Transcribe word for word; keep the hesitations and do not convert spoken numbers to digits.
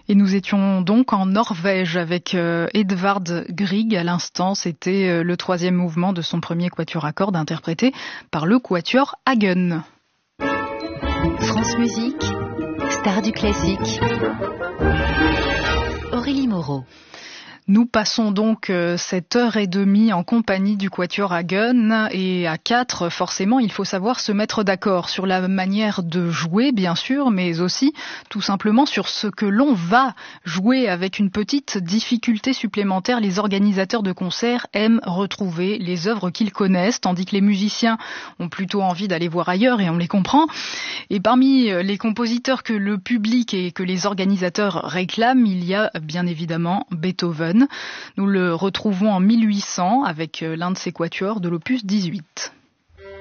Et nous étions donc en Norvège avec euh, Edvard Grieg. À l'instant, c'était euh, le troisième mouvement de son premier quatuor à cordes interprété par le quatuor Hagen. France Musique, star du classique. Aurélie Moreau. Nous passons donc cette heure et demie en compagnie du quatuor Hagen, et à quatre, forcément, il faut savoir se mettre d'accord sur la manière de jouer, bien sûr, mais aussi tout simplement sur ce que l'on va jouer. Avec une petite difficulté supplémentaire, les organisateurs de concerts aiment retrouver les œuvres qu'ils connaissent, tandis que les musiciens ont plutôt envie d'aller voir ailleurs, et on les comprend. Et parmi les compositeurs que le public et que les organisateurs réclament, il y a bien évidemment Beethoven. Nous le retrouvons en mille huit cents avec l'un de ses quatuors de l'opus dix-huit.